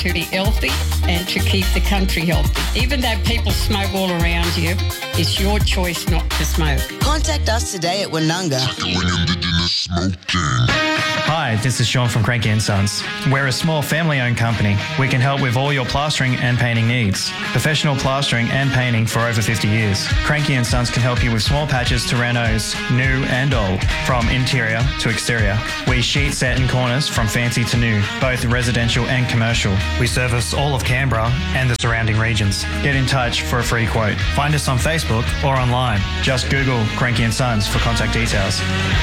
to be healthy and to keep the country healthy. Even though people smoke all around you, it's your choice not to smoke. Contact us today at Woonunga. Hi, this is Sean from Cranky & Sons. We're a small family-owned company. We can help with all your plastering and painting needs. Professional plastering and painting for over 50 years. Cranky & Sons can help you with small patches to renos, new and old, from interior to exterior. We sheet set in corners from fancy to new, both residential and commercial. We service all of Canberra and the surrounding regions. Get in touch for a free quote. Find us on Facebook or online. Just Google Cranky & Sons for contact details.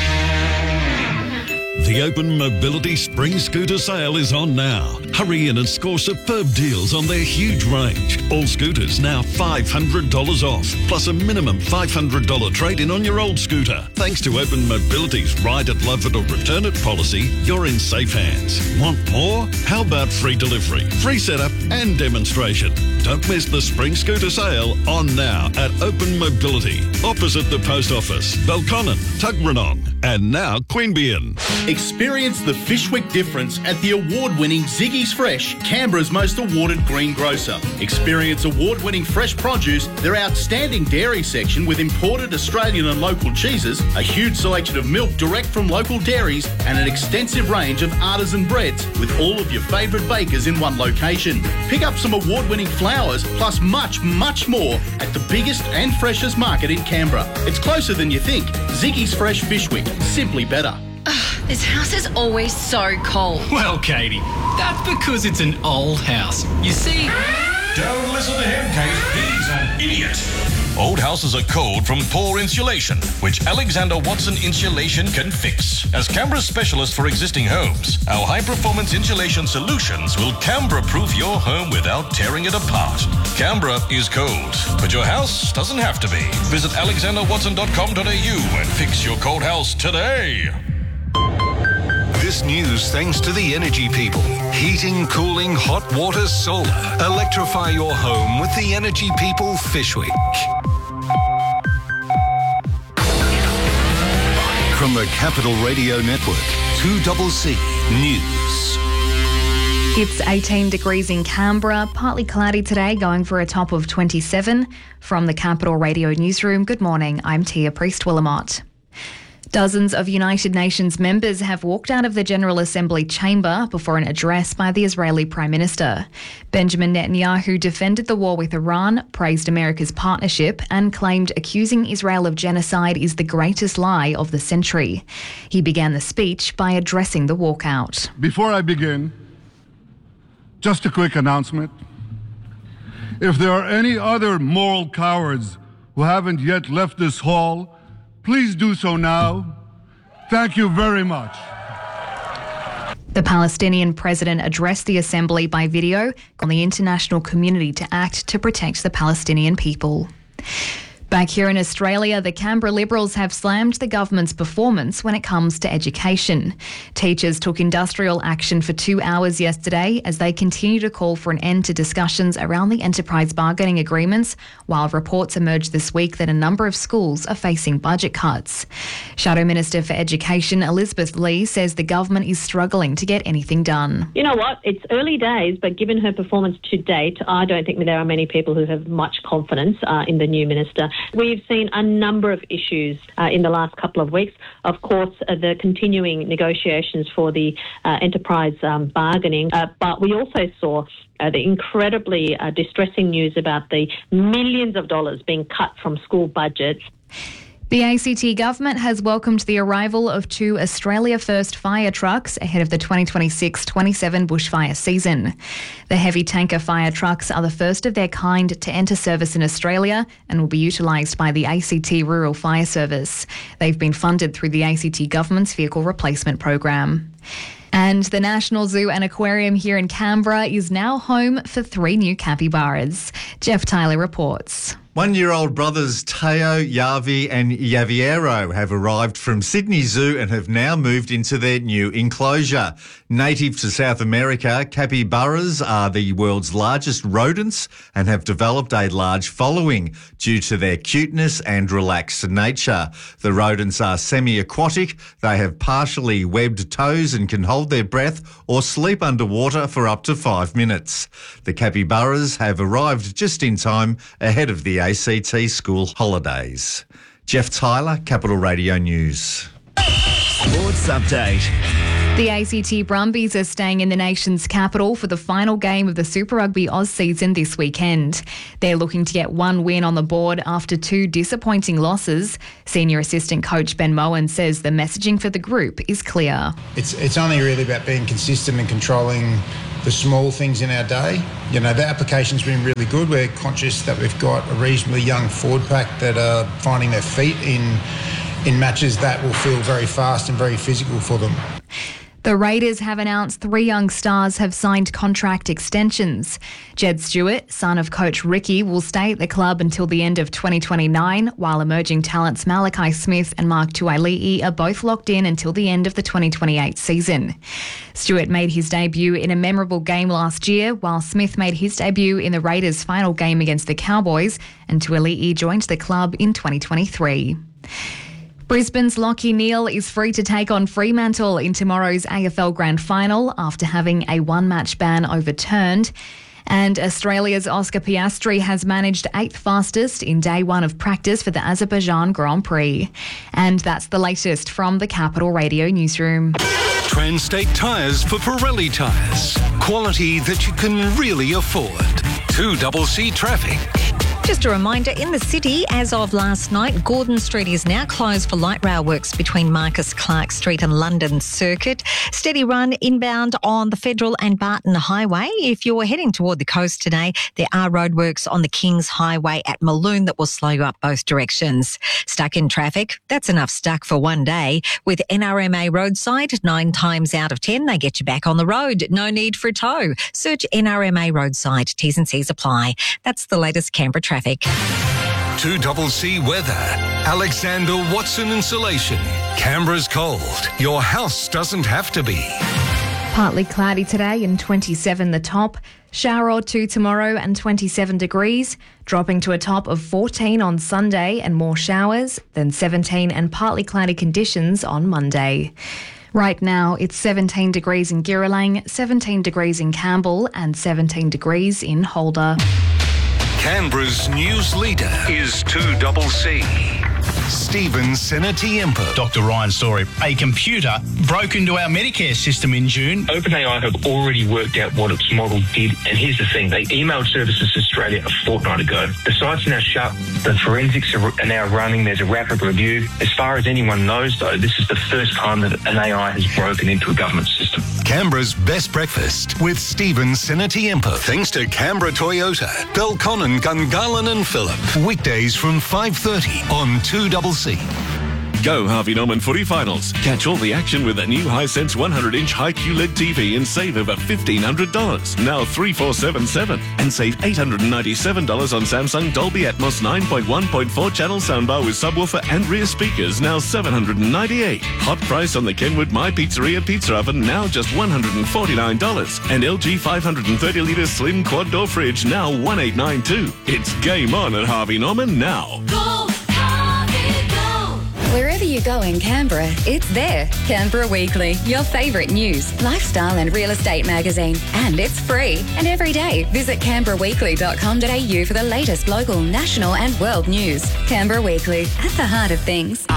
The Open Mobility Spring Scooter Sale is on now. Hurry in and score superb deals on their huge range. All scooters now $500 off, plus a minimum $500 trade-in on your old scooter. Thanks to Open Mobility's Ride It, Love It or Return It policy, you're in safe hands. Want more? How about free delivery, free setup and demonstration? Don't miss the Spring Scooter Sale on now at Open Mobility, opposite the Post Office, Belconnen, Tuggeranong, and now Queanbeyan. Experience the Fishwick difference at the award-winning Ziggy's Fresh, Canberra's most awarded greengrocer. Experience award-winning fresh produce, their outstanding dairy section with imported Australian and local cheeses, a huge selection of milk direct from local dairies, and an extensive range of artisan breads with all of your favourite bakers in one location. Pick up some award-winning flowers, plus much, much more at the biggest and freshest market in Canberra. It's closer than you think. Ziggy's Fresh Fishwick, simply better. This house is always so cold. Well, Katie, that's because it's an old house. You see... Don't listen to him, Kate. He's an idiot. Old houses are cold from poor insulation, which Alexander Watson Insulation can fix. As Canberra's specialist for existing homes, our high-performance insulation solutions will Canberra-proof your home without tearing it apart. Canberra is cold, but your house doesn't have to be. Visit alexanderwatson.com.au and fix your cold house today. This news thanks to the energy people. Heating, cooling, hot water, solar. Electrify your home with the energy people Fishwick. From the Capital Radio Network, 2CC News. It's 18 degrees in Canberra, partly cloudy today, going for a top of 27. From the Capital Radio Newsroom, good morning, I'm Tia Priest-Willamott. Dozens of United Nations members have walked out of the General Assembly chamber before an address by the Israeli Prime Minister. Benjamin Netanyahu defended the war with Iran, praised America's partnership and claimed accusing Israel of genocide is the greatest lie of the century. He began the speech by addressing the walkout. Before I begin, just a quick announcement. If there are any other moral cowards who haven't yet left this hall, please do so now. Thank you very much. The Palestinian president addressed the assembly by video on the international community to act to protect the Palestinian people. Back here in Australia, the Canberra Liberals have slammed the government's performance when it comes to education. Teachers took industrial action for 2 hours yesterday as they continue to call for an end to discussions around the enterprise bargaining agreements, while reports emerged this week that a number of schools are facing budget cuts. Shadow Minister for Education Elizabeth Lee says the government is struggling to get anything done. You know what? It's early days, but given her performance to date, I don't think there are many people who have much confidence in the new minister. We've seen a number of issues in the last couple of weeks. Of course, the continuing negotiations for the enterprise bargaining, but we also saw the incredibly distressing news about the millions of dollars being cut from school budgets. The ACT government has welcomed the arrival of 2 Australia First fire trucks ahead of the 2026-27 bushfire season. The heavy tanker fire trucks are the first of their kind to enter service in Australia and will be utilised by the ACT Rural Fire Service. They've been funded through the ACT government's vehicle replacement program. And the National Zoo and Aquarium here in Canberra is now home for 3 new capybaras. Jeff Tyler reports. 1-year-old brothers Teo, Yavi and Yaviero have arrived from Sydney Zoo and have now moved into their new enclosure. Native to South America, capybaras are the world's largest rodents and have developed a large following due to their cuteness and relaxed nature. The rodents are semi-aquatic. They have partially webbed toes and can hold their breath or sleep underwater for up to 5 minutes. The capybaras have arrived just in time ahead of the ACT school holidays. Jeff Tyler, Capital Radio News. Sports Update. The ACT Brumbies are staying in the nation's capital for the final game of the Super Rugby Oz season this weekend. They're looking to get one win on the board after 2 disappointing losses. Senior assistant coach Ben Moen says the messaging for the group is clear. It's only really about being consistent and controlling the small things in our day. You know, the application's been really good. We're conscious that we've got a reasonably young forward pack that are finding their feet in matches that will feel very fast and very physical for them. The Raiders have announced 3 young stars have signed contract extensions. Jed Stewart, son of coach Ricky, will stay at the club until the end of 2029, while emerging talents Malachi Smith and Mark Tuaili'i are both locked in until the end of the 2028 season. Stewart made his debut in a memorable game last year, while Smith made his debut in the Raiders' final game against the Cowboys, and Tuaili'i joined the club in 2023. Brisbane's Lachie Neale is free to take on Fremantle in tomorrow's AFL Grand Final after having a one-match ban overturned. And Australia's Oscar Piastri has managed 8th fastest in day 1 of practice for the Azerbaijan Grand Prix. And that's the latest from the Capital Radio newsroom. Transtate Tyres for Pirelli tyres. Quality that you can really afford. 2CC Traffic. Just a reminder, in the city, as of last night, Gordon Street is now closed for light rail works between Marcus Clark Street and London Circuit. Steady run inbound on the Federal and Barton Highway. If you're heading toward the coast today, there are roadworks on the Kings Highway at Malone that will slow you up both directions. Stuck in traffic? That's enough stuck for one day. With NRMA Roadside, 9 times out of 10, they get you back on the road. No need for a tow. Search NRMA Roadside. T's and C's apply. That's the latest Canberra traffic. 2CC Weather. Alexander Watson Insulation. Canberra's cold. Your house doesn't have to be. Partly cloudy today and 27 the top. Shower or 2 tomorrow and 27 degrees. Dropping to a top of 14 on Sunday and more showers. Then 17 and partly cloudy conditions on Monday. Right now, it's 17 degrees in Girralang, 17 degrees in Campbell and 17 degrees in Holder. Canberra's news leader is 2CC. Stephen Senatiempo. Dr. Ryan Story. A computer broke into our Medicare system in June. OpenAI have already worked out what its model did, and here's the thing. They emailed Services Australia a fortnight ago. The site's now shut. The forensics are now running. There's a rapid review. As far as anyone knows, though, this is the first time that an AI has broken into a government system. Canberra's best breakfast with Stephen Senatiempo. Thanks to Canberra Toyota, Belconnen, Gungahlin and Phillip. Weekdays from 5:30 on 2CC. Go Harvey Norman footy finals. Catch all the action with a new Hisense 100-inch high QLED TV and save over $1,500. Now $3,477 and save $897 on Samsung Dolby Atmos 9.1.4 channel soundbar with subwoofer and rear speakers. Now $798. Hot price on the Kenwood My Pizzeria pizza oven. Now just $149. And LG 530-litre slim quad door fridge. Now $1,892. It's game on at Harvey Norman now. Wherever you go in Canberra, it's there. Canberra Weekly, your favourite news, lifestyle and real estate magazine. And it's free. And every day, visit canberraweekly.com.au for the latest local, national and world news. Canberra Weekly, at the heart of things.